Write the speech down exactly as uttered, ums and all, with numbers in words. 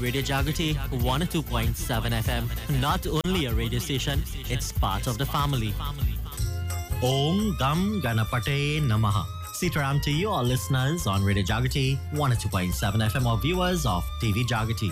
Radio Jagati one oh two point seven F M. Not only a radio station, it's part of the family. Om Gam Ganapate Namaha. Sitaram to you all listeners on Radio Jagati one oh two point seven F M or viewers of T V Jagati.